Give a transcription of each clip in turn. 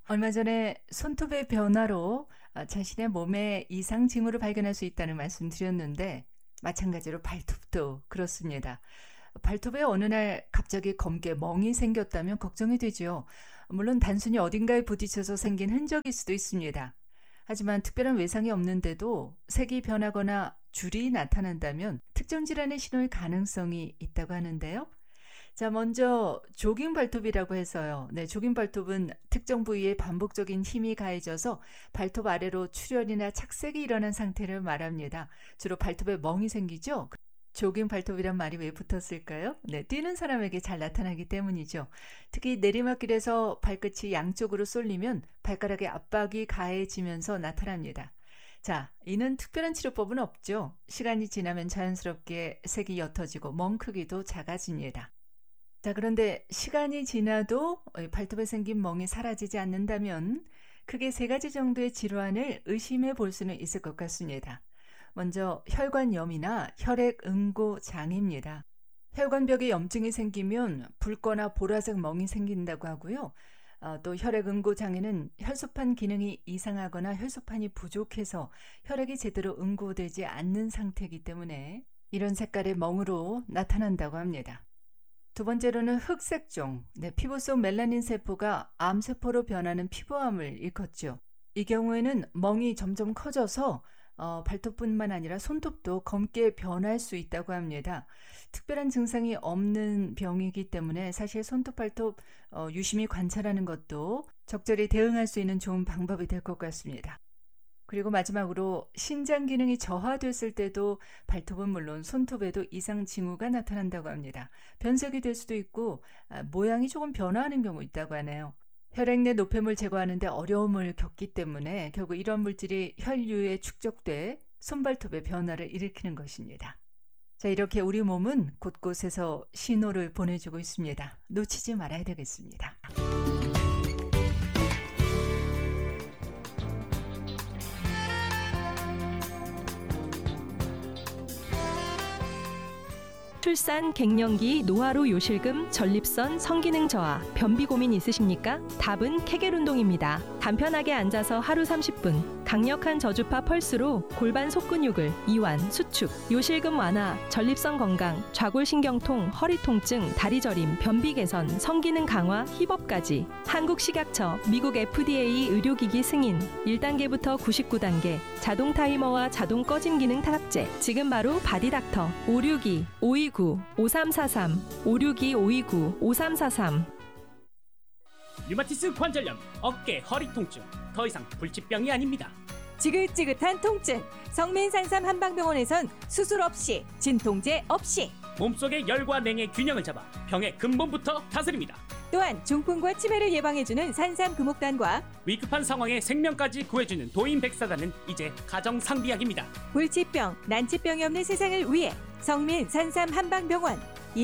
얼마 전에 손톱의 변화로 자신의 몸에 이상 징후를 발견할 수 있다는 말씀 드렸는데 마찬가지로 발톱도 그렇습니다. 발톱에 어느 날 갑자기 검게 멍이 생겼다면 걱정이 되죠. 물론 단순히 어딘가에 부딪혀서 생긴 흔적일 수도 있습니다. 하지만 특별한 외상이 없는데도 색이 변하거나 줄이 나타난다면 특정 질환의 신호일 가능성이 있다고 하는데요. 자, 먼저 조깅 발톱이라고 해서요. 네, 조깅 발톱은 특정 부위에 반복적인 힘이 가해져서 발톱 아래로 출혈이나 착색이 일어난 상태를 말합니다. 주로 발톱에 멍이 생기죠. 조깅 발톱이란 말이 왜 붙었을까요? 네, 뛰는 사람에게 잘 나타나기 때문이죠. 특히 내리막길에서 발끝이 양쪽으로 쏠리면 발가락에 압박이 가해지면서 나타납니다. 자, 이는 특별한 치료법은 없죠. 시간이 지나면 자연스럽게 색이 옅어지고 멍 크기도 작아집니다. 자, 그런데 시간이 지나도 발톱에 생긴 멍이 사라지지 않는다면 크게 3가지 정도의 질환을 의심해 볼 수는 있을 것 같습니다. 먼저 혈관염이나 혈액응고 장애입니다. 혈관벽에 염증이 생기면 붉거나 보라색 멍이 생긴다고 하고요. 또 혈액응고 장애는 혈소판 기능이 이상하거나 혈소판이 부족해서 혈액이 제대로 응고되지 않는 상태이기 때문에 이런 색깔의 멍으로 나타난다고 합니다. 두 번째로는 흑색종, 피부 속 멜라닌 세포가 암세포로 변하는 피부암을 일컫죠. 이 경우에는 멍이 점점 커져서 발톱뿐만 아니라 손톱도 검게 변할 수 있다고 합니다. 특별한 증상이 없는 병이기 때문에 사실 손톱, 발톱 유심히 관찰하는 것도 적절히 대응할 수 있는 좋은 방법이 될 것 같습니다. 그리고 마지막으로 신장 기능이 저하됐을 때도 발톱은 물론 손톱에도 이상 징후가 나타난다고 합니다. 변색이 될 수도 있고 모양이 조금 변화하는 경우 있다고 하네요. 혈액 내 노폐물 제거하는데 어려움을 겪기 때문에 결국 이런 물질이 혈류에 축적돼 손발톱의 변화를 일으키는 것입니다. 자, 이렇게 우리 몸은 곳곳에서 신호를 보내주고 있습니다. 놓치지 말아야 되겠습니다. 출산, 갱년기, 노화로 요실금, 전립선, 성기능 저하, 변비 고민 있으십니까? 답은 케겔 운동입니다. 간편하게 앉아서 하루 30분, 강력한 저주파 펄스로 골반 속근육을 이완, 수축, 요실금 완화, 전립선 건강, 좌골신경통, 허리 통증, 다리 저림, 변비 개선, 성기능 강화, 힙업까지 한국식약처, 미국 FDA 의료기기 승인, 1단계부터 99단계, 자동 타이머와 자동 꺼짐 기능 타락제, 지금 바로 바디닥터, 562-529-5343, 562-529-5343. 류마티스 관절염, 어깨, 허리 통증, 더 이상 불치병이 아닙니다. 지긋지긋한 통증, 성민산삼 한방병원에선 수술 없이, 진통제 없이 몸속의 열과 냉의 균형을 잡아 병의 근본부터 다스립니다. 또한 중풍과 치매를 예방해주는 산삼 금옥단과 위급한 상황에 생명까지 구해주는 도인백사단은 이제 가정상비약입니다. 불치병, 난치병이 없는 세상을 위해 성민 산삼 한방병원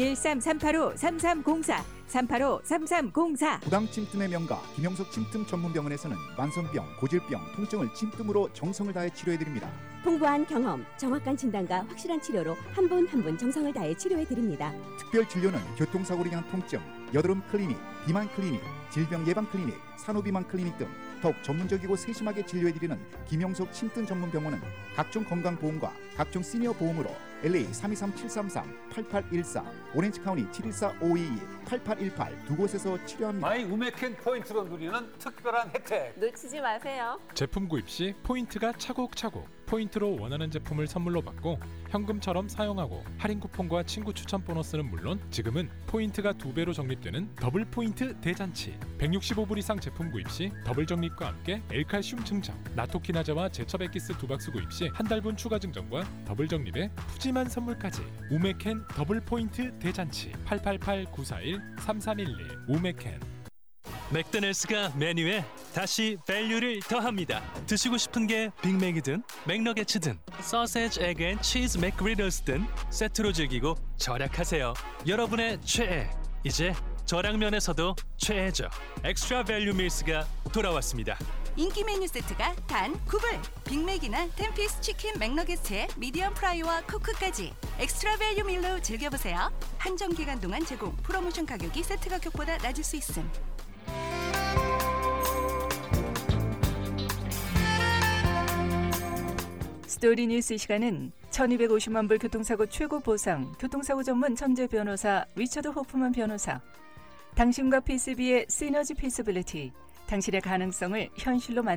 213-385-3304 385-3304. 부당 침뜸의 명가 김영석 침뜸 전문병원에서는 만성병, 고질병, 통증을 침뜸으로 정성을 다해 치료해드립니다. 풍부한 경험, 정확한 진단과 확실한 치료로 한 분 한 분 정성을 다해 치료해드립니다. 특별 진료는 교통사고로 인한 통증, 여드름 클리닉, 비만 클리닉, 질병 예방 클리닉, 산후비만 클리닉 등 더욱 전문적이고 세심하게 진료해드리는 김영석 침뜸 전문병원은 각종 건강보험과 각종 시니어 보험으로 LA 323-733-8814, 오렌지카운티 714-522-8818 두 곳에서 치료합니다. 마이 우메켄 포인트로 누리는 특별한 혜택 놓치지 마세요. 제품 구입 시 포인트가 차곡차곡 포인트로 원하는 제품을 선물로 받고 현금처럼 사용하고 할인 쿠폰과 친구 추천 보너스는 물론 지금은 포인트가 2배로 적립되는 더블 포인트 대잔치. 165불 이상 제품 구입 시 더블 적립과 함께 L칼슘 증정, 나토키나자와 제첩엑기스 2박스 구입 시 한 달분 추가 증정과 더블 적립에 푸짐한 선물까지. 우메켄 더블 포인트 대잔치. 888-941-3311 우메켄. 맥도날드가 메뉴에 다시 밸류를 더합니다. 드시고 싶은 게 빅맥이든 맥너게츠든 소세지, 에그 앤 치즈 맥그리더스든 세트로 즐기고 절약하세요. 여러분의 최애, 이제 저량면에서도 최애죠. 엑스트라 밸류 밀스가 돌아왔습니다. 인기 메뉴 세트가 단 9불, 빅맥이나 10피스 치킨 맥너게츠에 미디엄 프라이와 코크까지 엑스트라 밸류 밀로 즐겨보세요. 한정 기간 동안 제공, 프로모션 가격이 세트 가격보다 낮을 수 있음. 스토리 뉴스 이 시간은 1250만 불 교통사고 최고 보상, 교통사고 전문 천재 변호사 리처드 호프만 변호사, 당신과 PCB의 시너지 피서빌리티, 당신의 가능성을 현실로 만드는